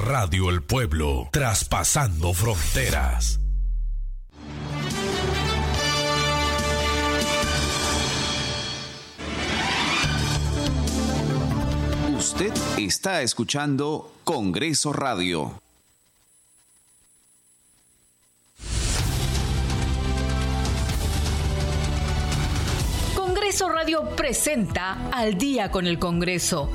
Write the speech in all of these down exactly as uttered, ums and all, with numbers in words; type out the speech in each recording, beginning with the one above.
Radio El Pueblo, traspasando fronteras. Usted está escuchando Congreso Radio. Congreso Radio presenta Al Día con el Congreso.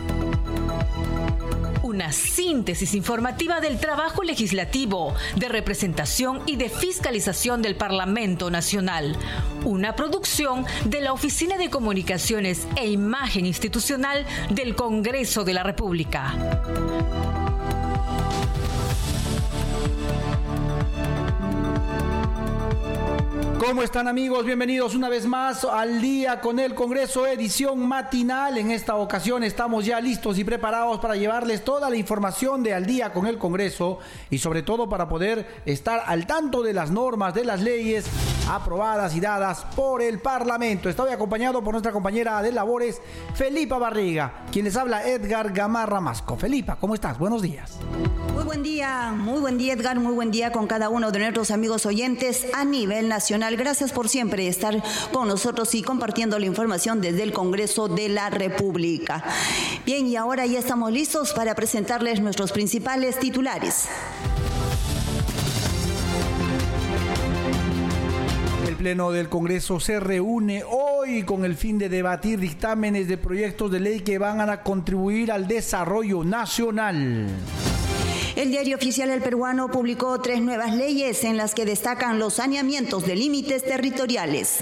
Una síntesis informativa del trabajo legislativo, de representación y de fiscalización del Parlamento Nacional. Una producción de la Oficina de Comunicaciones e Imagen Institucional del Congreso de la República. ¿Cómo están, amigos? Bienvenidos una vez más al Día con el Congreso, edición matinal. En esta ocasión estamos ya listos y preparados para llevarles toda la información de Al Día con el Congreso y sobre todo para poder estar al tanto de las normas, de las leyes aprobadas y dadas por el Parlamento. Estoy acompañado por nuestra compañera de labores, Felipa Barriga, quien les habla, Edgar Gamarra Masco. Felipa, ¿cómo estás? Buenos días. Muy buen día, muy buen día, Edgar, muy buen día con cada uno de nuestros amigos oyentes a nivel nacional. Gracias por siempre estar con nosotros y compartiendo la información desde el Congreso de la República. Bien, y ahora ya estamos listos para presentarles nuestros principales titulares. El Pleno del Congreso se reúne hoy con el fin de debatir dictámenes de proyectos de ley que van a contribuir al desarrollo nacional. El Diario Oficial El Peruano publicó tres nuevas leyes en las que destacan los saneamientos de límites territoriales.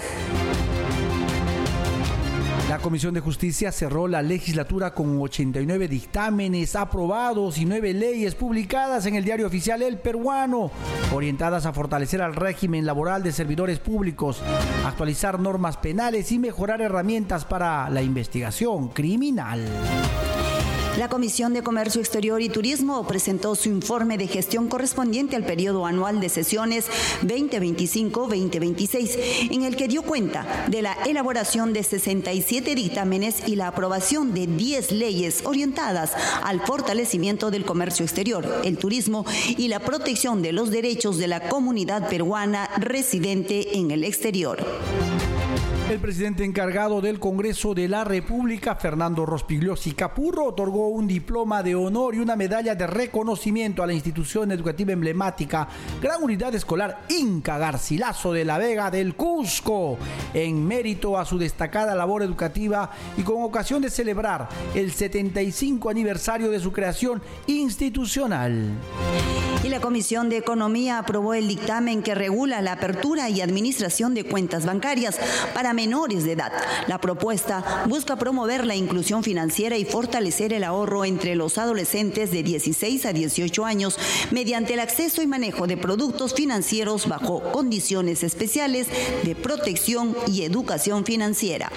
La Comisión de Justicia cerró la legislatura con ochenta y nueve dictámenes aprobados y nueve leyes publicadas en el Diario Oficial El Peruano, orientadas a fortalecer al régimen laboral de servidores públicos, actualizar normas penales y mejorar herramientas para la investigación criminal. La Comisión de Comercio Exterior y Turismo presentó su informe de gestión correspondiente al periodo anual de sesiones veinte veinticinco veinte veintiséis, en el que dio cuenta de la elaboración de sesenta y siete dictámenes y la aprobación de diez leyes orientadas al fortalecimiento del comercio exterior, el turismo y la protección de los derechos de la comunidad peruana residente en el exterior. El presidente encargado del Congreso de la República, Fernando Rospigliosi Capurro, otorgó un diploma de honor y una medalla de reconocimiento a la institución educativa emblemática Gran Unidad Escolar Inca Garcilaso de la Vega del Cusco, en mérito a su destacada labor educativa y con ocasión de celebrar el setenta y cinco aniversario de su creación institucional. Y la Comisión de Economía aprobó el dictamen que regula la apertura y administración de cuentas bancarias para menores de edad. La propuesta busca promover la inclusión financiera y fortalecer el ahorro entre los adolescentes de dieciséis a dieciocho años mediante el acceso y manejo de productos financieros bajo condiciones especiales de protección y educación financiera.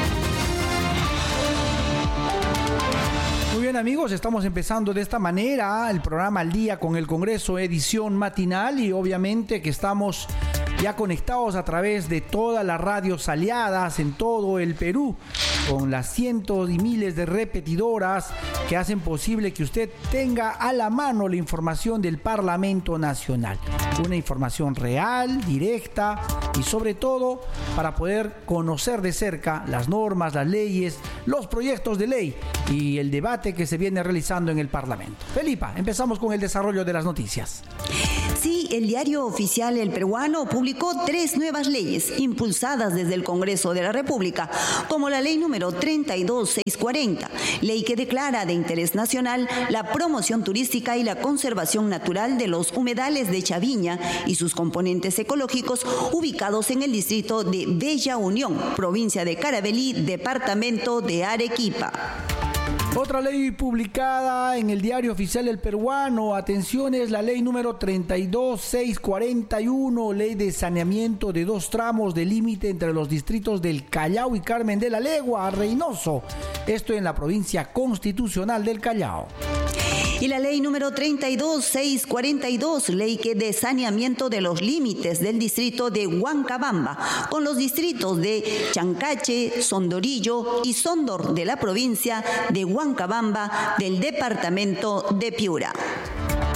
Muy bien, amigos, estamos empezando de esta manera el programa Al Día con el Congreso, edición matinal, y obviamente que estamos ya conectados a través de todas las radios aliadas en todo el Perú, con las cientos y miles de repetidoras que hacen posible que usted tenga a la mano la información del Parlamento Nacional. Una información real, directa y sobre todo para poder conocer de cerca las normas, las leyes, los proyectos de ley y el debate que se viene realizando en el Parlamento. Felipa, empezamos con el desarrollo de las noticias. Sí, el Diario Oficial El Peruano publicó tres nuevas leyes impulsadas desde el Congreso de la República, como la ley número treinta y dos mil seiscientos cuarenta, ley que declara de interés nacional la promoción turística y la conservación natural de los humedales de Chaviña y sus componentes ecológicos ubicados en el distrito de Bella Unión, provincia de Caravelí, departamento de Arequipa. Otra ley publicada en el Diario Oficial El Peruano, atención, es la ley número treinta y dos mil seiscientos cuarenta y uno, ley de saneamiento de dos tramos de límite entre los distritos del Callao y Carmen de la Legua, Reynoso, esto en la provincia constitucional del Callao. Y la ley número treinta y dos mil seiscientos cuarenta y dos, ley que de saneamiento de los límites del distrito de Huancabamba con los distritos de Chancache, Sondorillo y Sondor de la provincia de Huancabamba del departamento de Piura.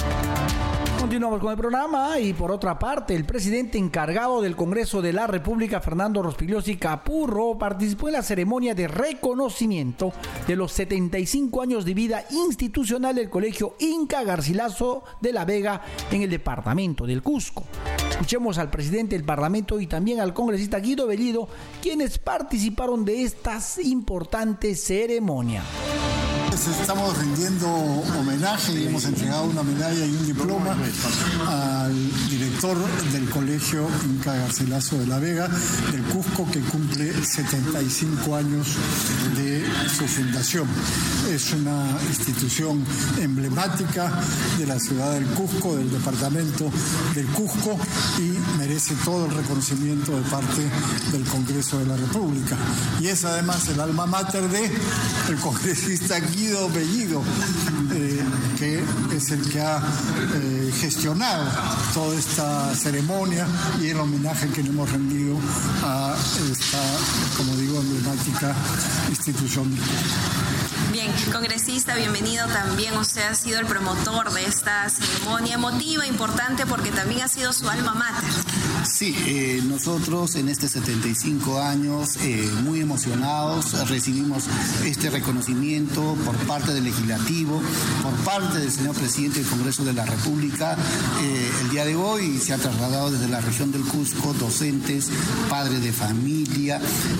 Continuamos con el programa y por otra parte, el presidente encargado del Congreso de la República, Fernando Rospigliosi Capurro, participó en la ceremonia de reconocimiento de los setenta y cinco años de vida institucional del Colegio Inca Garcilaso de la Vega en el departamento del Cusco. Escuchemos al presidente del Parlamento y también al congresista Guido Bellido, quienes participaron de esta importante ceremonia. Estamos rindiendo homenaje y hemos entregado una medalla y un diploma al director del Colegio Inca Garcilaso de la Vega del Cusco, que cumple setenta y cinco años de su fundación. Es una institución emblemática de la ciudad del Cusco, del departamento del Cusco, y merece todo el reconocimiento de parte del Congreso de la República. Y es además el alma mater de el congresista Guido Bellido, eh, que es el que ha eh, gestionado toda esta ceremonia y el homenaje que le hemos rendido a esta, como digo, emblemática institución. Bien, congresista, bienvenido también. Usted ha sido el promotor de esta ceremonia emotiva, importante, porque también ha sido su alma mater. Sí, eh, nosotros en este setenta y cinco años, eh, muy emocionados, recibimos este reconocimiento por parte del Legislativo, por parte del señor Presidente del Congreso de la República. Eh, el día de hoy se ha trasladado desde la región del Cusco docentes, padres de familia,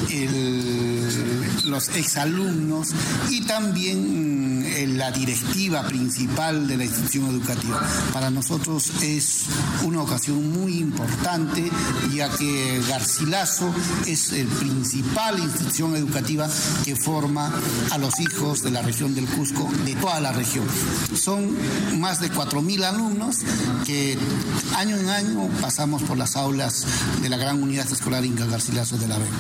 el, los exalumnos y también eh, la directiva principal de la institución educativa. Para nosotros es una ocasión muy importante, ya que Garcilaso es la principal institución educativa que forma a los hijos de la región del Cusco, de toda la región. Son más de cuatro mil alumnos que año en año pasamos por las aulas de la gran unidad escolar Inca Garcilaso de la Vega.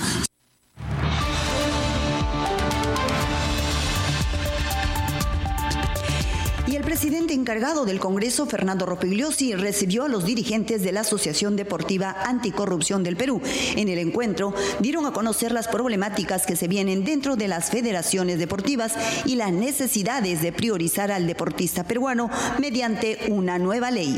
Y el presidente encargado del Congreso, Fernando Rospigliosi, recibió a los dirigentes de la Asociación Deportiva Anticorrupción del Perú. En el encuentro dieron a conocer las problemáticas que se vienen dentro de las federaciones deportivas y las necesidades de priorizar al deportista peruano mediante una nueva ley.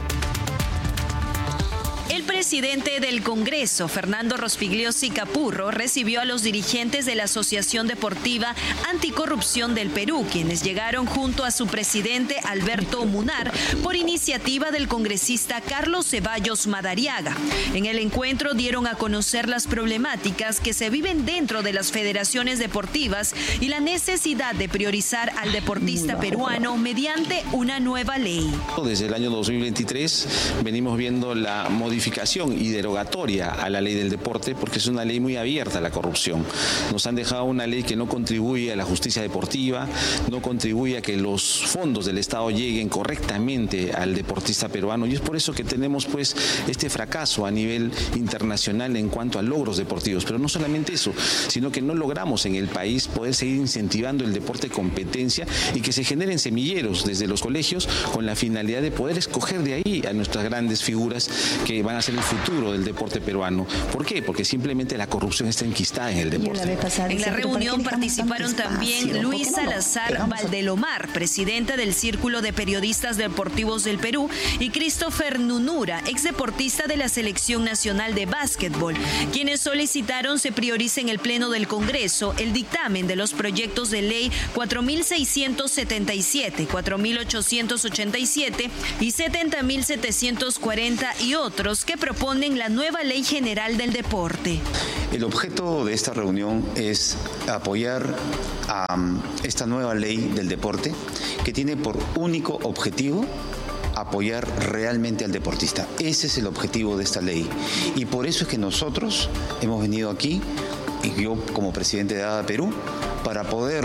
El presidente del Congreso, Fernando Rospigliosi Capurro, recibió a los dirigentes de la Asociación Deportiva Anticorrupción del Perú, quienes llegaron junto a su presidente Alberto Munar por iniciativa del congresista Carlos Ceballos Madariaga. En el encuentro dieron a conocer las problemáticas que se viven dentro de las federaciones deportivas y la necesidad de priorizar al deportista peruano mediante una nueva ley. Desde el año dos mil veintitrés venimos viendo la modificación y derogatoria a la ley del deporte, porque es una ley muy abierta a la corrupción. Nos han dejado una ley que no contribuye a la justicia deportiva, no contribuye a que los fondos del Estado lleguen correctamente al deportista peruano, y es por eso que tenemos pues este fracaso a nivel internacional en cuanto a logros deportivos. Pero no solamente eso, sino que no logramos en el país poder seguir incentivando el deporte competencia y que se generen semilleros desde los colegios con la finalidad de poder escoger de ahí a nuestras grandes figuras que van a ser el futuro del deporte peruano. ¿Por qué? Porque simplemente la corrupción está enquistada en el deporte. En la reunión participaron también Luis Salazar Valdelomar, presidenta del Círculo de Periodistas Deportivos del Perú, y Christopher Nunura, exdeportista de la Selección Nacional de Básquetbol, quienes solicitaron se priorice en el Pleno del Congreso el dictamen de los proyectos de ley cuatro mil seiscientos setenta y siete, cuatro mil ochocientos ochenta y siete y setenta mil setecientos cuarenta y otros que proponen la nueva Ley General del Deporte. El objeto de esta reunión es apoyar a esta nueva ley del deporte que tiene por único objetivo apoyar realmente al deportista. Ese es el objetivo de esta ley y por eso es que nosotros hemos venido aquí, y yo como presidente de A D A Perú, para poder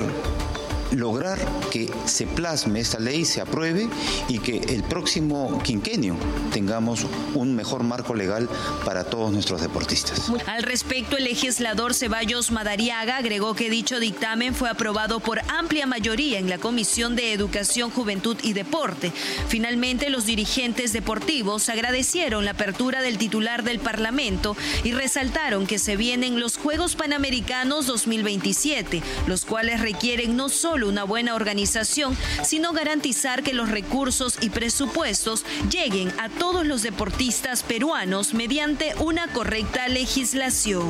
lograr que se plasme esta ley, se apruebe y que el próximo quinquenio tengamos un mejor marco legal para todos nuestros deportistas. Al respecto, el legislador Ceballos Madariaga agregó que dicho dictamen fue aprobado por amplia mayoría en la Comisión de Educación, Juventud y Deporte. Finalmente, los dirigentes deportivos agradecieron la apertura del titular del Parlamento y resaltaron que se vienen los Juegos Panamericanos dos mil veintisiete, los cuales requieren no solo solo una buena organización, sino garantizar que los recursos y presupuestos lleguen a todos los deportistas peruanos mediante una correcta legislación.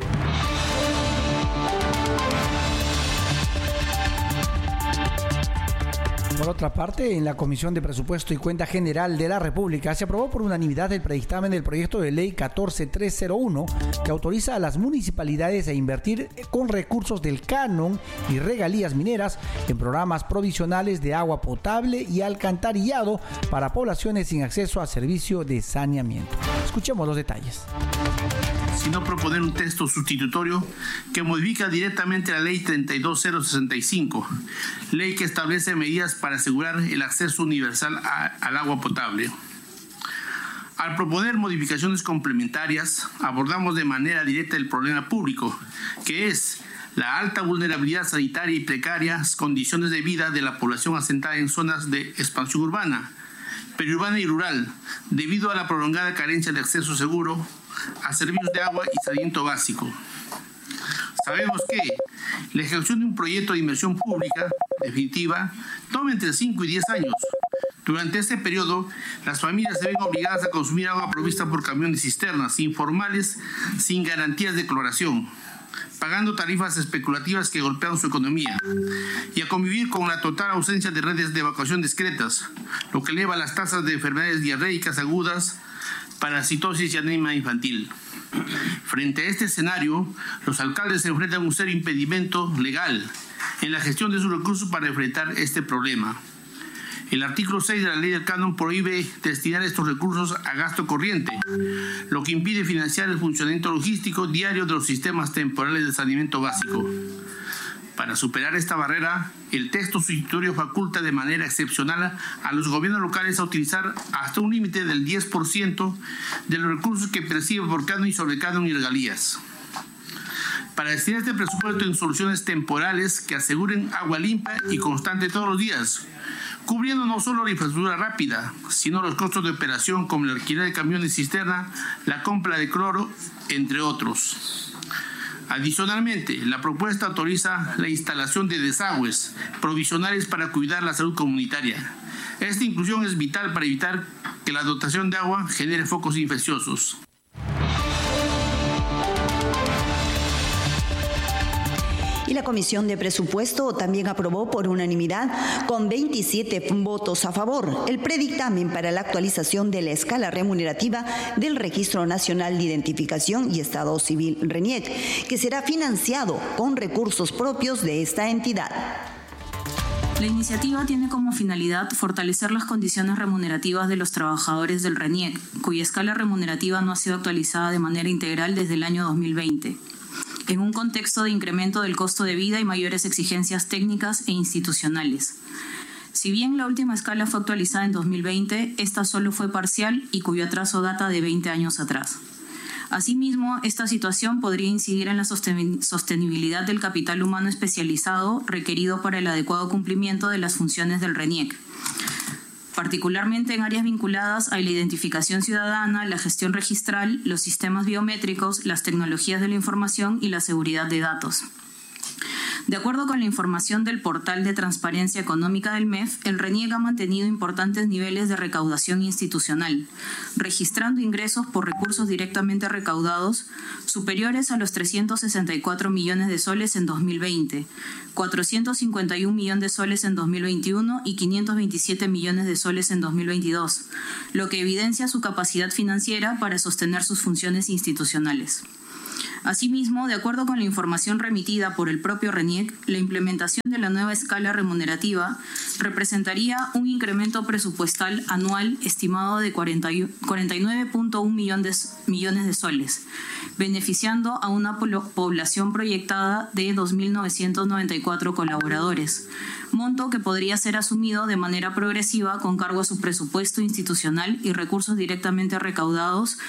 Por otra parte, en la Comisión de Presupuesto y Cuenta General de la República se aprobó por unanimidad el predictamen del proyecto de ley catorce mil trescientos uno que autoriza a las municipalidades a invertir con recursos del canon y regalías mineras en programas provisionales de agua potable y alcantarillado para poblaciones sin acceso a servicio de saneamiento. Escuchemos los detalles. Sino proponer un texto sustitutorio que modifica directamente la ley treinta y dos mil sesenta y cinco, ley que establece medidas para asegurar el acceso universal a, al agua potable. Al proponer modificaciones complementarias, abordamos de manera directa el problema público, que es la alta vulnerabilidad sanitaria y precarias condiciones de vida de la población asentada en zonas de expansión urbana, periurbana y rural, debido a la prolongada carencia de acceso seguro a servicios de agua y saneamiento básico. Sabemos que la ejecución de un proyecto de inversión pública definitiva toma entre cinco y diez años. Durante este periodo, las familias se ven obligadas a consumir agua provista por camiones cisternas informales sin garantías de cloración, pagando tarifas especulativas que golpean su economía, y a convivir con la total ausencia de redes de evacuación discretas, lo que eleva las tasas de enfermedades diarreicas agudas, parasitosis y anemia infantil. Frente a este escenario, los alcaldes se enfrentan a un serio impedimento legal en la gestión de sus recursos para enfrentar este problema. El artículo seis de la ley del canon prohíbe destinar estos recursos a gasto corriente, lo que impide financiar el funcionamiento logístico diario de los sistemas temporales de saneamiento básico. Para superar esta barrera, el texto sustitutorio faculta de manera excepcional a los gobiernos locales a utilizar hasta un límite del diez por ciento de los recursos que perciben por canon y sobre canon y regalías, para destinar este presupuesto en soluciones temporales que aseguren agua limpia y constante todos los días, cubriendo no solo la infraestructura rápida, sino los costos de operación como el alquiler de camiones cisterna, la compra de cloro, entre otros. Adicionalmente, la propuesta autoriza la instalación de desagües provisionales para cuidar la salud comunitaria. Esta inclusión es vital para evitar que la dotación de agua genere focos infecciosos. Y la Comisión de Presupuesto también aprobó por unanimidad, con veintisiete votos a favor, el predictamen para la actualización de la escala remunerativa del Registro Nacional de Identificación y Estado Civil RENIEC, que será financiado con recursos propios de esta entidad. La iniciativa tiene como finalidad fortalecer las condiciones remunerativas de los trabajadores del RENIEC, cuya escala remunerativa no ha sido actualizada de manera integral desde el año dos mil veinte. En un contexto de incremento del costo de vida y mayores exigencias técnicas e institucionales. Si bien la última escala fue actualizada en dos mil veinte, esta solo fue parcial y cuyo atraso data de veinte años atrás. Asimismo, esta situación podría incidir en la sostenibilidad del capital humano especializado requerido para el adecuado cumplimiento de las funciones del RENIEC, particularmente en áreas vinculadas a la identificación ciudadana, la gestión registral, los sistemas biométricos, las tecnologías de la información y la seguridad de datos. De acuerdo con la información del portal de transparencia económica del M E F, el RENIEC ha mantenido importantes niveles de recaudación institucional, registrando ingresos por recursos directamente recaudados superiores a los trescientos sesenta y cuatro millones de soles en dos mil veinte, cuatrocientos cincuenta y un millones de soles en dos mil veintiuno y quinientos veintisiete millones de soles en dos mil veintidós, lo que evidencia su capacidad financiera para sostener sus funciones institucionales. Asimismo, de acuerdo con la información remitida por el propio RENIEC, la implementación de la nueva escala remunerativa representaría un incremento presupuestal anual estimado de cuarenta y nueve punto uno millones de soles, beneficiando a una población proyectada de dos mil novecientos noventa y cuatro colaboradores, monto que podría ser asumido de manera progresiva con cargo a su presupuesto institucional y recursos directamente recaudados.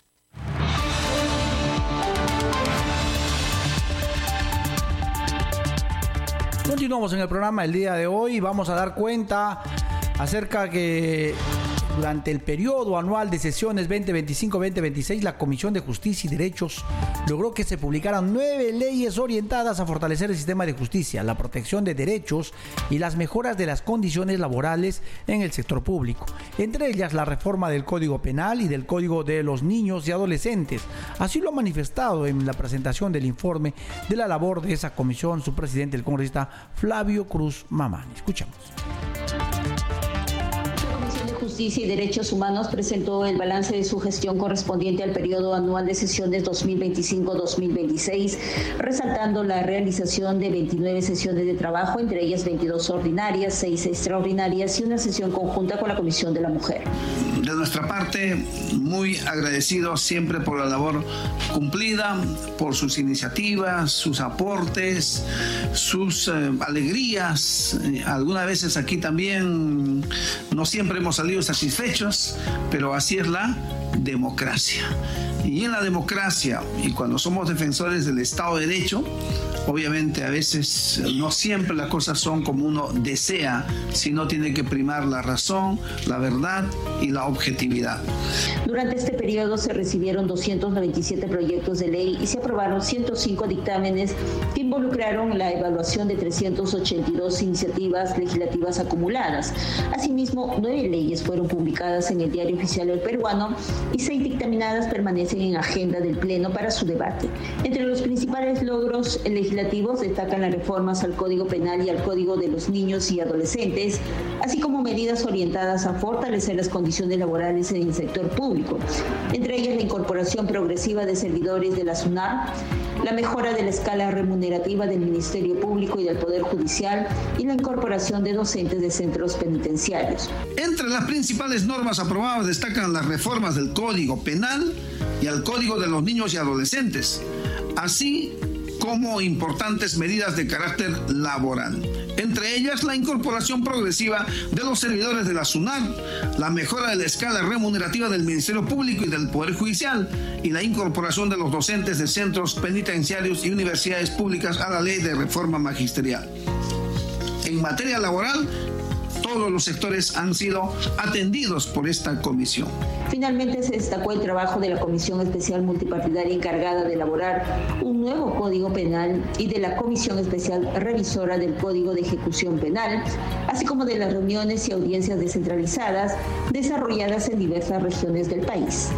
Continuamos en el programa el día de hoy. Vamos a dar cuenta acerca que Durante el periodo anual de sesiones veinte veinticinco veinte veintiséis, la Comisión de Justicia y Derechos logró que se publicaran nueve leyes orientadas a fortalecer el sistema de justicia, la protección de derechos y las mejoras de las condiciones laborales en el sector público. Entre ellas, la reforma del Código Penal y del Código de los Niños y Adolescentes. Así lo ha manifestado en la presentación del informe de la labor de esa comisión su presidente, el congresista Flavio Cruz Mamani. Escuchamos. Justicia y Derechos Humanos presentó el balance de su gestión correspondiente al periodo anual de sesiones dos mil veinticinco dos mil veintiséis, resaltando la realización de veintinueve sesiones de trabajo, entre ellas veintidós ordinarias, seis extraordinarias y una sesión conjunta con la Comisión de la Mujer. De nuestra parte, muy agradecidos siempre por la labor cumplida, por sus iniciativas, sus aportes, sus eh, alegrías. Eh, algunas veces aquí también no siempre hemos salido satisfechos, pero así es la democracia. Y en la democracia, y cuando somos defensores del Estado de Derecho, obviamente a veces no siempre las cosas son como uno desea, sino tiene que primar la razón, la verdad y la objetividad. Durante este periodo se recibieron doscientos noventa y siete proyectos de ley y se aprobaron ciento cinco dictámenes que involucraron la evaluación de trescientas ochenta y dos iniciativas legislativas acumuladas. Asimismo, nueve leyes fueron publicadas en el Diario Oficial del Peruano y seis dictaminadas permanecen en agenda del Pleno para su debate. Entre los principales logros legislativos destacan las reformas al Código Penal y al Código de los Niños y Adolescentes, así como medidas orientadas a fortalecer las condiciones laborales en el sector público, entre ellas la incorporación progresiva de servidores de la SUNAT, la mejora de la escala remunerativa del Ministerio Público y del Poder Judicial y la incorporación de docentes de centros penitenciarios. Entre las principales normas aprobadas destacan las reformas del Código Penal y al Código de los Niños y Adolescentes, así como importantes medidas de carácter laboral. Entre ellas, la incorporación progresiva de los servidores de la SUNAT, la mejora de la escala remunerativa del Ministerio Público y del Poder Judicial y la incorporación de los docentes de centros penitenciarios y universidades públicas a la Ley de Reforma Magisterial. En materia laboral, todos los sectores han sido atendidos por esta comisión. Finalmente se destacó el trabajo de la Comisión Especial Multipartidaria encargada de elaborar un nuevo Código Penal y de la Comisión Especial Revisora del Código de Ejecución Penal, así como de las reuniones y audiencias descentralizadas desarrolladas en diversas regiones del país.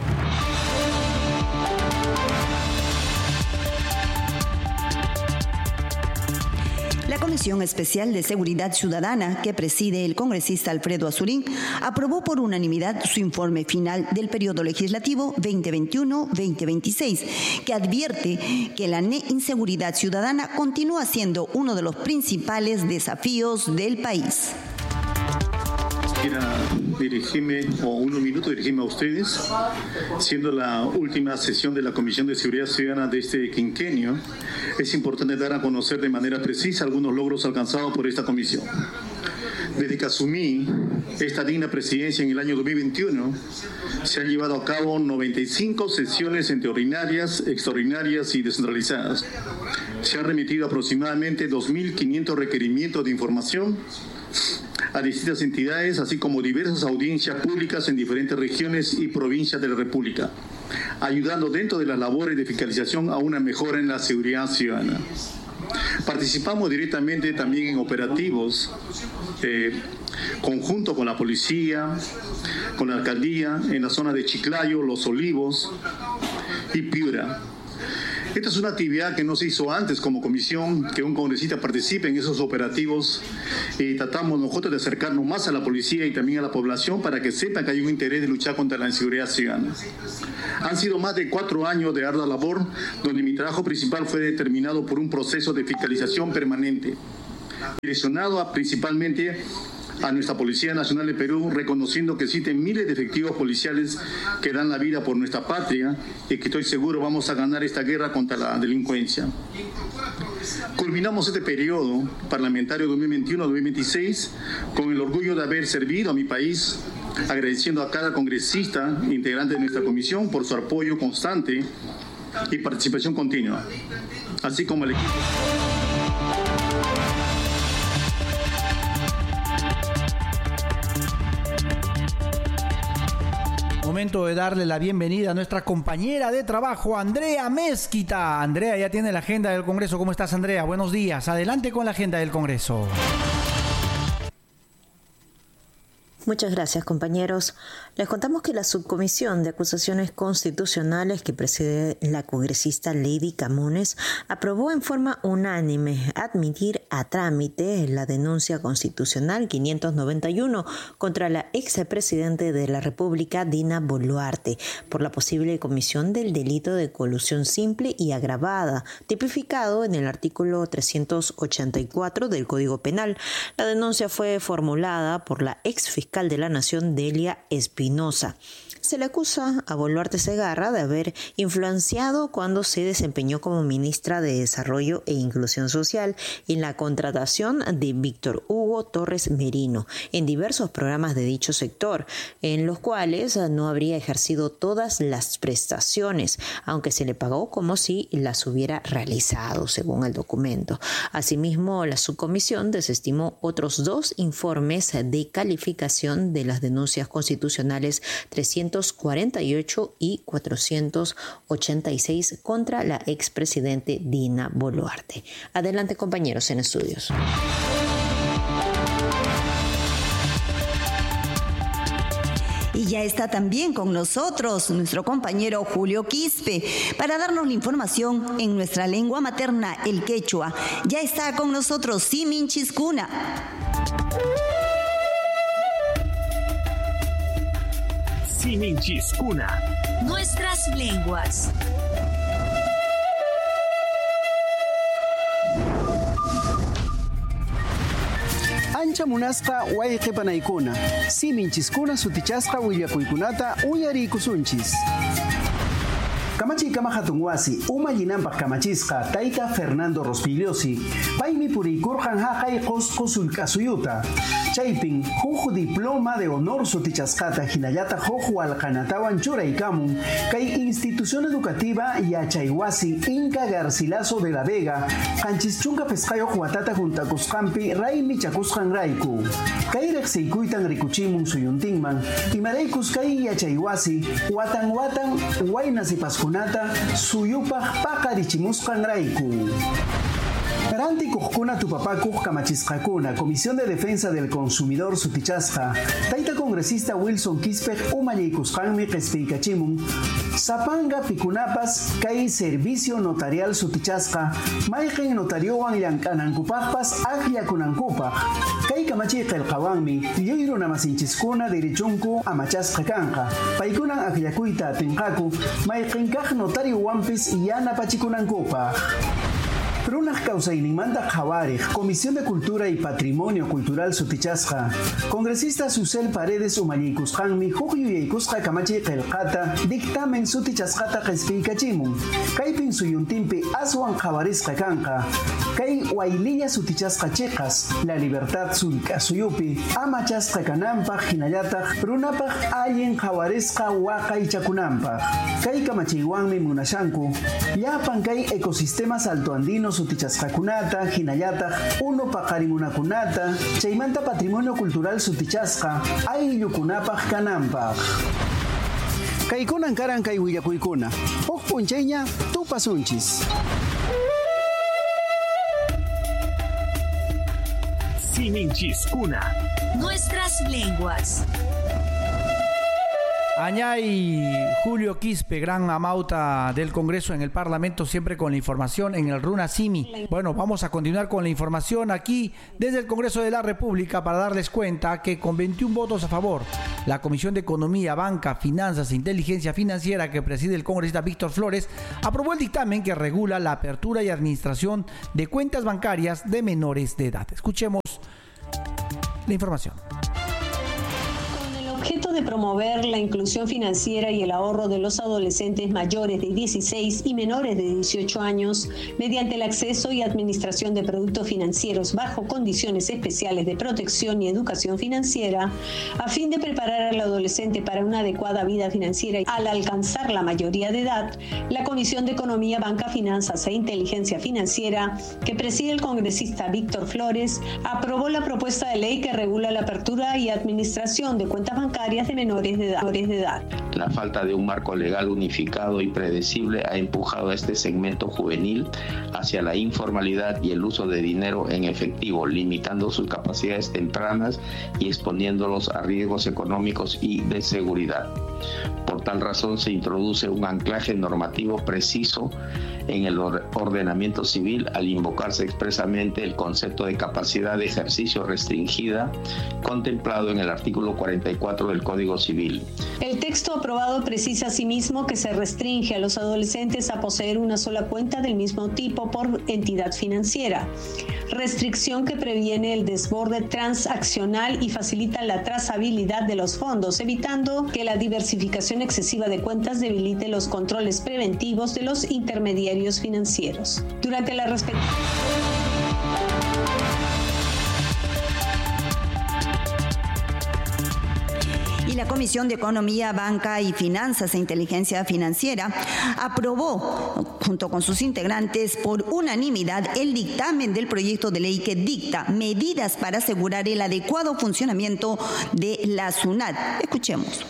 La Comisión Especial de Seguridad Ciudadana, que preside el congresista Alfredo Azurín, aprobó por unanimidad su informe final del periodo legislativo veinte veintiuno veinte veintiséis, que advierte que la inseguridad ciudadana continúa siendo uno de los principales desafíos del país. Quisiera dirigirme, o unos minutos dirigirme a ustedes, siendo la última sesión de la Comisión de Seguridad Ciudadana de este quinquenio. Es importante dar a conocer de manera precisa algunos logros alcanzados por esta comisión. Desde que asumí esta digna presidencia en el año dos mil veintiuno, se han llevado a cabo noventa y cinco sesiones entre ordinarias, extraordinarias y descentralizadas. Se han remitido aproximadamente dos mil quinientos requerimientos de información a distintas entidades, así como diversas audiencias públicas en diferentes regiones y provincias de la República, ayudando dentro de las labores de fiscalización a una mejora en la seguridad ciudadana. Participamos directamente también en operativos eh, conjunto con la policía, con la alcaldía, en la zona de Chiclayo, Los Olivos y Piura. Esta es una actividad que no se hizo antes como comisión, que un congresista participe en esos operativos, y tratamos nosotros de acercarnos más a la policía y también a la población para que sepan que hay un interés de luchar contra la inseguridad ciudadana. Han sido más de cuatro años de ardua labor, donde mi trabajo principal fue determinado por un proceso de fiscalización permanente, direccionado a, principalmente a nuestra Policía Nacional de Perú, reconociendo que existen miles de efectivos policiales que dan la vida por nuestra patria y que estoy seguro vamos a ganar esta guerra contra la delincuencia. Culminamos este periodo parlamentario dos mil veintiuno dos mil veintiséis con el orgullo de haber servido a mi país, agradeciendo a cada congresista integrante de nuestra comisión por su apoyo constante y participación continua, así como al equipo. Momento de darle la bienvenida a nuestra compañera de trabajo, Andrea Mezquita. Andrea ya tiene la agenda del Congreso. ¿Cómo estás, Andrea? Buenos días. Adelante con la agenda del Congreso. Muchas gracias, compañeros. Les contamos que la Subcomisión de Acusaciones Constitucionales que preside la congresista Lady Camones aprobó en forma unánime admitir a trámite la denuncia constitucional quinientos noventa y uno contra la expresidente de la República, Dina Boluarte, por la posible comisión del delito de colusión simple y agravada, tipificado en el artículo trescientos ochenta y cuatro del Código Penal. La denuncia fue formulada por la exfiscal de la Nación, Delia Espinosa. Se le acusa a Boluarte Segarra de haber influenciado cuando se desempeñó como ministra de Desarrollo e Inclusión Social en la contratación de Víctor Hugo Torres Merino en diversos programas de dicho sector, en los cuales no habría ejercido todas las prestaciones, aunque se le pagó como si las hubiera realizado, según el documento. Asimismo, la subcomisión desestimó otros dos informes de calificación de las denuncias constitucionales trescientos cuarenta y ocho y cuatrocientos ochenta y seis contra la expresidente Dina Boluarte. Adelante, compañeros en estudios. Y ya está también con nosotros nuestro compañero Julio Quispe para darnos la información en nuestra lengua materna, el quechua. Ya está con nosotros Simin Chiscuna. Simin Chiscuna. Nuestras lenguas. Ancha munasqa wayqipanaykuna, siminchiskuna sutichasqa willakuykunata uyariykusunchis. Kamachi kama hatun wasi, uma yinampaq kamachisqa tayta Fernando Rospigliosi, paymi puriykurqan haqay qusqu kasuyuta. Chaypin, huju diploma de honor sutichasqata hinallata huju alqanatawan churaykamun, kay institución educativa Yachaywasi Inca Garcilaso de la Vega, qanchischunqa pesqayoq watata juntakusqanpi raymi chakusqan rayku. Kay reqsiykuytan rikuchimun suyuntinman, imaraykus kay Yachaywasi, watan watan waynasipasqu Kunata suyupaq paqarichimusqan rayku. Ranti Kujkuna Tupapakuj Kamachisqakuna, Comisión de Defensa del Consumidor Sutichasqa, Taita Congresista Wilson Quispe Umañaykusqanmi qespiykachimun, Sapanga Pikunapas Kay Servicio Notarial Sutichasqa, Mayqin Notariowan Llank'anankupaqpas Aqllakunankupaq, Kay Kamachi Qillqawanmi, Lluyru Namasinchiskuna Derechunku Amachasqa kanqa, Paykunan aqllakuyta atinqaku, Mayqin kaq notariowanpis yanapachikunankupaq. Runaq Kawsayninmanta Javarij, Comisión de Cultura y Patrimonio Cultural Sutichasqa, Congresista Susel Paredes Umañaykusqanmi huk yuyaykusqa kamachi qillqata dictamen sutichasqata qespiykachimun. Kaypin suyuntinpi aswan qhawarisqa kanqa. Kay waylilla sutichasqa chiqas, La Libertad Surik'asuyupi, amachasqa kananpaq hinallataq runapaq allin qhawarisqa waqaychakunanpaq. Kay kamachiywanmi munashanku, llapan kay ecosistemas altoandinos sutichasqakunata, hinallataq uno paqarimunakunata, chaymanta patrimonio cultural sutichasqa, ayllukunapaq kananpaq. Kaykunan karan kay willakuykuna, huk punchayña tupasunchis. Siminchiskuna. Nuestras lenguas. Añay Julio Quispe, gran amauta del Congreso en el Parlamento, siempre con la información en el Runa Simi. Bueno, vamos a continuar con la información aquí desde el Congreso de la República para darles cuenta que con veintiún votos a favor, la Comisión de Economía, Banca, Finanzas e Inteligencia Financiera que preside el congresista Víctor Flores aprobó el dictamen que regula la apertura y administración de cuentas bancarias de menores de edad. Escuchemos la información. Objeto de promover la inclusión financiera y el ahorro de los adolescentes mayores de dieciséis y menores de dieciocho años mediante el acceso y administración de productos financieros bajo condiciones especiales de protección y educación financiera, a fin de preparar al adolescente para una adecuada vida financiera al alcanzar la mayoría de edad, la Comisión de Economía, Banca, Finanzas e Inteligencia Financiera, que preside el congresista Víctor Flores, aprobó la propuesta de ley que regula la apertura y administración de cuentas bancarias bancarias de menores de edad. Menores de edad. La falta de un marco legal unificado y predecible ha empujado a este segmento juvenil hacia la informalidad y el uso de dinero en efectivo, limitando sus capacidades tempranas y exponiéndolos a riesgos económicos y de seguridad. Por tal razón se introduce un anclaje normativo preciso en el ordenamiento civil al invocarse expresamente el concepto de capacidad de ejercicio restringida contemplado en el artículo cuarenta y cuatro del Código Civil. El texto aprobado precisa asimismo que se restringe a los adolescentes a poseer una sola cuenta del mismo tipo por entidad financiera, restricción que previene el desborde transaccional y facilita la trazabilidad de los fondos, evitando que la diversificación excesiva de cuentas debilite los controles preventivos de los intermediarios financieros. Durante la respectiva La Comisión de Economía, Banca y Finanzas e Inteligencia Financiera aprobó, junto con sus integrantes, por unanimidad el dictamen del proyecto de ley que dicta medidas para asegurar el adecuado funcionamiento de la SUNAT. Escuchemos.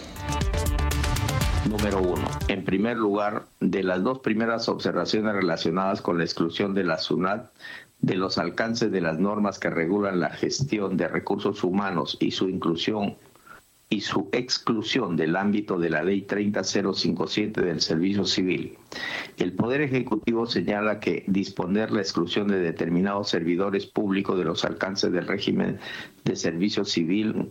Número uno. En primer lugar, de las dos primeras observaciones relacionadas con la exclusión de la SUNAT de los alcances de las normas que regulan la gestión de recursos humanos y su inclusión y su exclusión del ámbito de la Ley treinta mil cincuenta y siete del Servicio Civil. El Poder Ejecutivo señala que disponer la exclusión de determinados servidores públicos de los alcances del régimen de servicio civil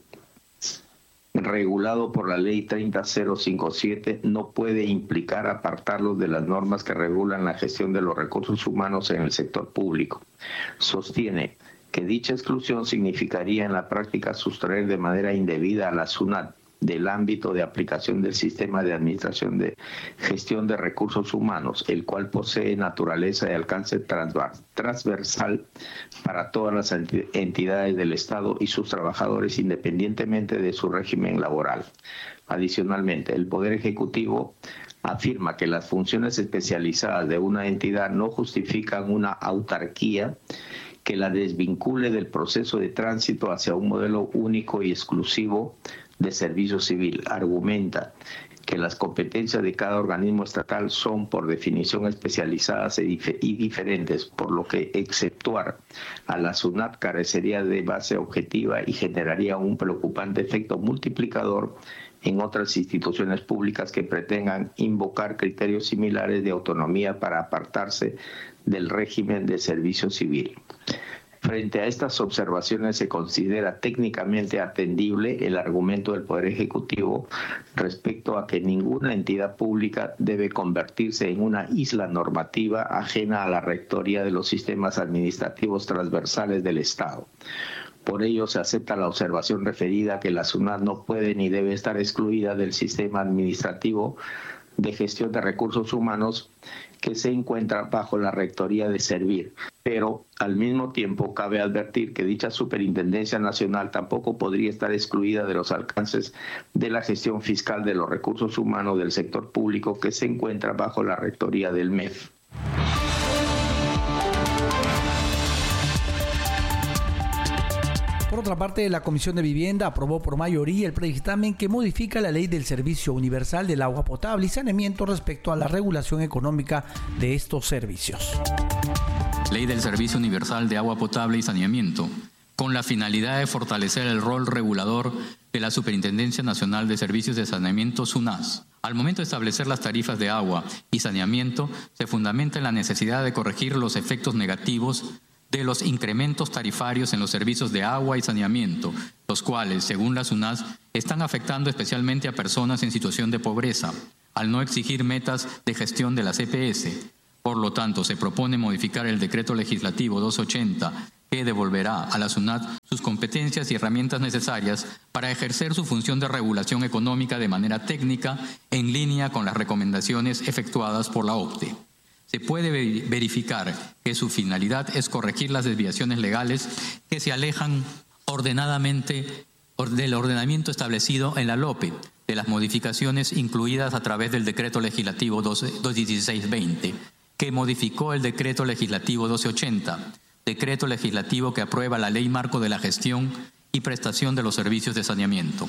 regulado por la Ley treinta mil cincuenta y siete no puede implicar apartarlos de las normas que regulan la gestión de los recursos humanos en el sector público. Sostiene que dicha exclusión significaría en la práctica sustraer de manera indebida a la SUNAT del ámbito de aplicación del sistema de administración de gestión de recursos humanos, el cual posee naturaleza y alcance transversal para todas las entidades del Estado y sus trabajadores independientemente de su régimen laboral. Adicionalmente, el Poder Ejecutivo afirma que las funciones especializadas de una entidad no justifican una autarquía que la desvincule del proceso de tránsito hacia un modelo único y exclusivo de servicio civil. Argumenta que las competencias de cada organismo estatal son por definición especializadas y diferentes, por lo que exceptuar a la SUNAT carecería de base objetiva y generaría un preocupante efecto multiplicador en otras instituciones públicas que pretendan invocar criterios similares de autonomía para apartarse del régimen de servicio civil. Frente a estas observaciones se considera técnicamente atendible el argumento del Poder Ejecutivo respecto a que ninguna entidad pública debe convertirse en una isla normativa ajena a la rectoría de los sistemas administrativos transversales del Estado. Por ello, se acepta la observación referida que la SUNAT no puede ni debe estar excluida del sistema administrativo de gestión de recursos humanos que se encuentra bajo la rectoría de Servir. Pero, al mismo tiempo, cabe advertir que dicha Superintendencia Nacional tampoco podría estar excluida de los alcances de la gestión fiscal de los recursos humanos del sector público que se encuentra bajo la rectoría del M E F. Por otra parte, la Comisión de Vivienda aprobó por mayoría el predictamen que modifica la Ley del Servicio Universal del Agua Potable y Saneamiento respecto a la regulación económica de estos servicios. Ley del Servicio Universal de Agua Potable y Saneamiento, con la finalidad de fortalecer el rol regulador de la Superintendencia Nacional de Servicios de Saneamiento, SUNAS. Al momento de establecer las tarifas de agua y saneamiento, se fundamenta en la necesidad de corregir los efectos negativos de los incrementos tarifarios en los servicios de agua y saneamiento, los cuales, según la SUNAS, están afectando especialmente a personas en situación de pobreza, al no exigir metas de gestión de las E P S. Por lo tanto, se propone modificar el Decreto Legislativo doscientos ochenta, que devolverá a la SUNAT sus competencias y herramientas necesarias para ejercer su función de regulación económica de manera técnica, en línea con las recomendaciones efectuadas por la OCDE. Se puede verificar que su finalidad es corregir las desviaciones legales que se alejan ordenadamente del ordenamiento establecido en la LOPE, de las modificaciones incluidas a través del Decreto Legislativo doscientos dieciséis veinte, que modificó el Decreto Legislativo doscientos ochenta, decreto legislativo que aprueba la Ley Marco de la Gestión y Prestación de los Servicios de Saneamiento.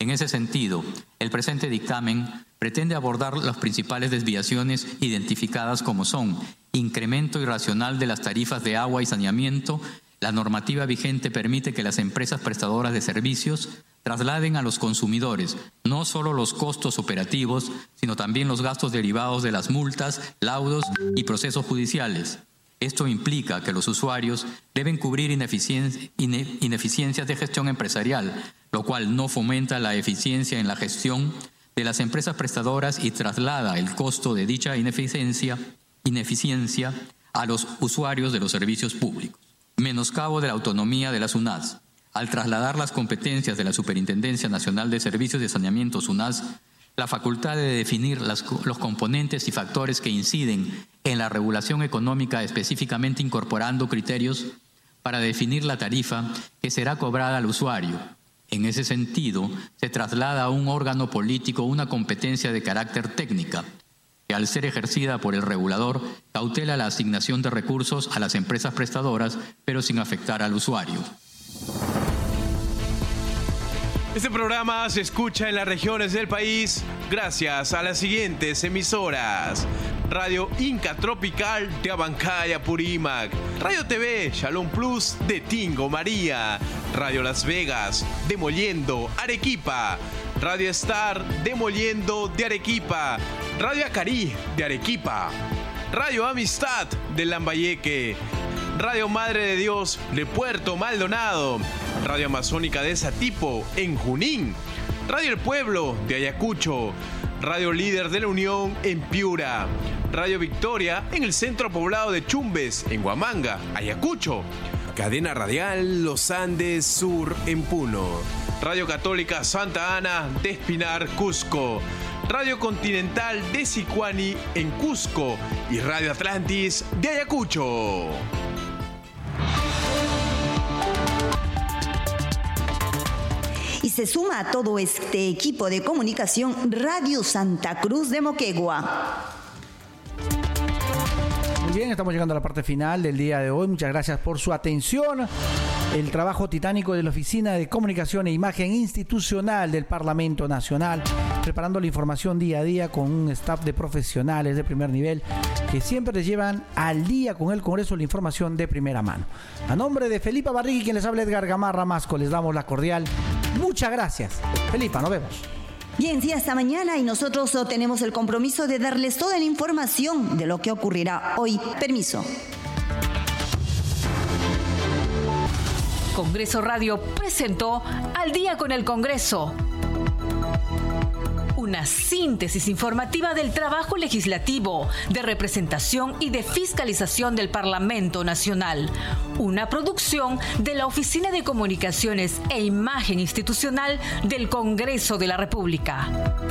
En ese sentido, el presente dictamen pretende abordar las principales desviaciones identificadas como son incremento irracional de las tarifas de agua y saneamiento. La normativa vigente permite que las empresas prestadoras de servicios trasladen a los consumidores no solo los costos operativos, sino también los gastos derivados de las multas, laudos y procesos judiciales. Esto implica que los usuarios deben cubrir ineficiencias, ineficiencias de gestión empresarial, lo cual no fomenta la eficiencia en la gestión de las empresas prestadoras y traslada el costo de dicha ineficiencia, ineficiencia a los usuarios de los servicios públicos. Menoscabo de la autonomía de la SUNAS. Al trasladar las competencias de la Superintendencia Nacional de Servicios de Saneamiento SUNAS, la facultad de definir las, los componentes y factores que inciden en la regulación económica, específicamente incorporando criterios para definir la tarifa que será cobrada al usuario. En ese sentido, se traslada a un órgano político una competencia de carácter técnica, que al ser ejercida por el regulador, cautela la asignación de recursos a las empresas prestadoras, pero sin afectar al usuario. Este programa se escucha en las regiones del país gracias a las siguientes emisoras: Radio Inca Tropical de Abancay, Apurímac, Radio T V Shalom Plus de Tingo, María, Radio Las Vegas de Mollendo, Arequipa, Radio Star de Mollendo de Arequipa, Radio Acarí de Arequipa, Radio Amistad de Lambayeque, Radio Madre de Dios de Puerto Maldonado, Radio Amazónica de Satipo en Junín, Radio El Pueblo de Ayacucho, Radio Líder de la Unión en Piura, Radio Victoria en el centro poblado de Chumbes en Huamanga, Ayacucho, Cadena Radial Los Andes Sur en Puno, Radio Católica Santa Ana de Espinar, Cusco, Radio Continental de Sicuani en Cusco y Radio Atlantis de Ayacucho. Y se suma a todo este equipo de comunicación Radio Santa Cruz de Moquegua. Muy bien, estamos llegando a la parte final del día de hoy. Muchas gracias por su atención. El trabajo titánico de la Oficina de Comunicación e Imagen Institucional del Parlamento Nacional, preparando la información día a día con un staff de profesionales de primer nivel que siempre les llevan al día con el Congreso la información de primera mano. A nombre de Felipa Barriga y quien les habla Edgar Gamarra Masco, les damos la cordial muchas gracias. Felipa, nos vemos. Bien, sí, hasta mañana, y nosotros tenemos el compromiso de darles toda la información de lo que ocurrirá hoy. Permiso. Congreso Radio presentó Al Día con el Congreso. Una síntesis informativa del trabajo legislativo, de representación y de fiscalización del Parlamento Nacional. Una producción de la Oficina de Comunicaciones e Imagen Institucional del Congreso de la República.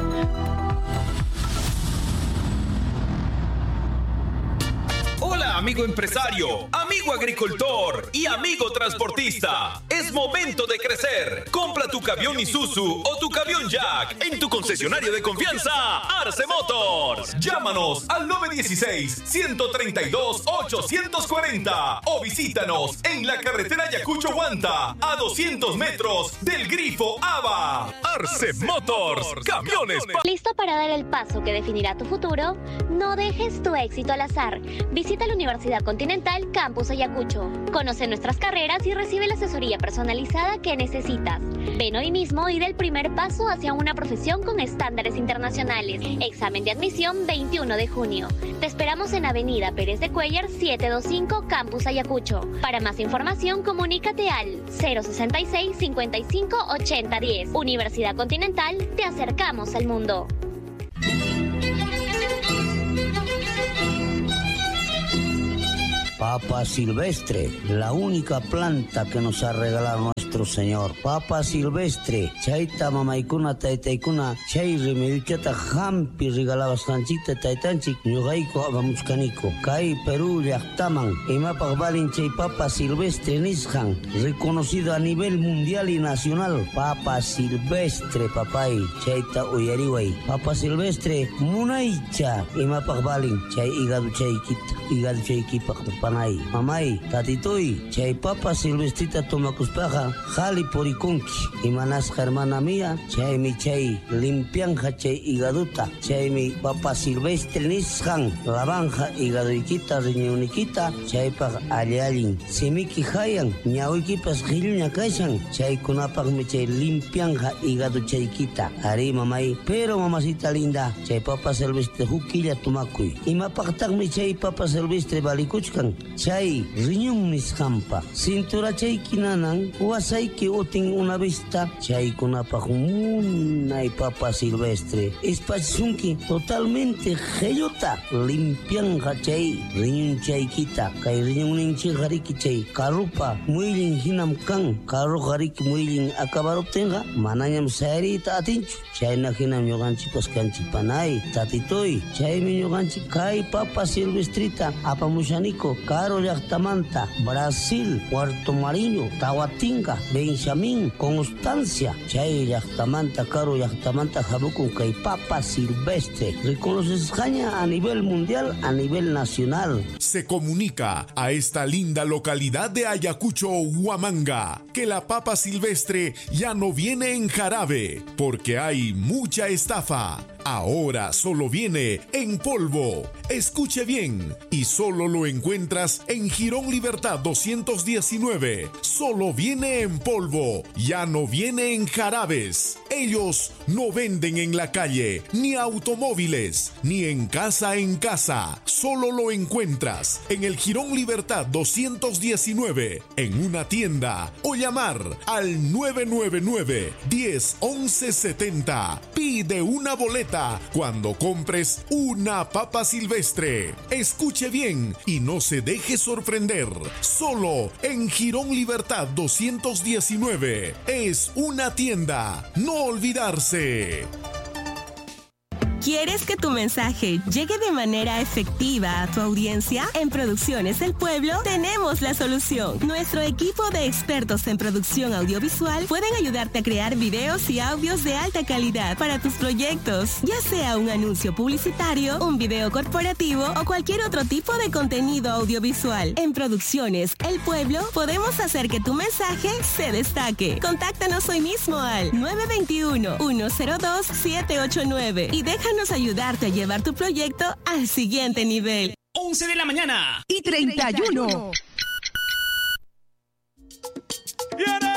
Hola, amigo empresario, amigo agricultor y amigo transportista. Es momento de crecer. Compra tu camión Isuzu o tu camión Jack en tu concesionario de confianza, Arce Motors. Llámanos al nueve uno seis, uno tres dos, ocho cuatro cero o visítanos en la carretera Ayacucho-Huanta, a doscientos metros del Grifo Ava. Arce Motors, camiones. ¿Listo para dar el paso que definirá tu futuro? No dejes tu éxito al azar. Visita la Universidad Continental Campus Ayacucho. Conoce nuestras carreras y recibe la asesoría personalizada que necesitas. Ven hoy mismo y da el primer paso hacia una profesión con estándares internacionales. Examen de admisión veintiuno de junio. Te esperamos en Avenida Pérez de Cuéllar setecientos veinticinco Campus Ayacucho. Para más información, comunícate al cero sesenta y seis, cincuenta y cinco, ochenta, diez. Universidad Continental, te acercamos al mundo. Papa silvestre, la única planta que nos ha regalado nuestro Señor. Papa silvestre, chaita mamaikuna taitaikuna, chay remedichata hampi regalabas canchita taitanchik, ñugaiko abamuscaniko. Kai Perú llaqtaman, imapak valin chay papa silvestre nishan, reconocido a nivel mundial y nacional. Papa silvestre, papay, chaita uyariway. Papa silvestre, munaicha, imapak valin, chay igadu chaykita, igadu chaykipak. Mamay, tatitoy, chay papa silvestrita tomakuspaja, jali porikunki. Imanasqa hermana mía, chaymi chay limpianja chay higaduta, chaymi papa silvestre nisqan, lavanja higaduykita riñonikita, chaypaq alli allin. Simiki hayan, ñawiykipas qhilluña kashan, chaykunapaqmi chay limpianja higadu chaykita. Ari mamay, pero mamacita linda, chay papa silvestre hukilla tumakuy. Imapaqtaqmi chay papa silvestre balikuchkan, chay riñon nisqanpa. Cintura chayki nanan, wasayki utin una vista, chaykunapaq munay papa silvestre. Espachunki totalmente gellota, limpianja chay riñon chaykita, kay riñon ninchi hariki chay karupa, muylin hinam kan, karu hariki muylin akabaruptenga, manañam sayrita atinchu, chayna hinam ñuqanchipas kanchipanay, tatitoy, chaymi ñuqanchik kay papa silvestrita apamushaniko, karo llaqtamanta, Brasil, Puerto Mariño, Tahuatinga, Benjamín, Constancia, chay llaqtamanta, karo llaqtamanta habukun kay papa silvestre, reconoces España a nivel mundial, a nivel nacional. Se comunica a esta linda localidad de Ayacucho, Huamanga, que la papa silvestre ya no viene en jarabe, porque hay mucha estafa. Ahora solo viene en polvo. Escuche bien, y solo lo encuentras en Jirón Libertad doscientos diecinueve. Solo viene en polvo, ya no viene en jarabes. Ellos no venden en la calle, ni automóviles, ni en casa en casa. Solo lo encuentras en el Jirón Libertad doscientos diecinueve, en una tienda, o llamar al nueve nueve nueve, diez, once setenta. Pide una boleta cuando compres una papa silvestre. Escuche bien y no se deje sorprender. Solo en Jirón Libertad doscientos diecinueve. Es una tienda. No olvidarse. ¿Quieres que tu mensaje llegue de manera efectiva a tu audiencia? En Producciones El Pueblo tenemos la solución. Nuestro equipo de expertos en producción audiovisual pueden ayudarte a crear videos y audios de alta calidad para tus proyectos, ya sea un anuncio publicitario, un video corporativo o cualquier otro tipo de contenido audiovisual. En Producciones El Pueblo podemos hacer que tu mensaje se destaque. Contáctanos hoy mismo al nueve dos uno, uno cero dos, siete ocho nueve y deja ayudarte a llevar tu proyecto al siguiente nivel. once de la mañana y treinta y uno. Y ahora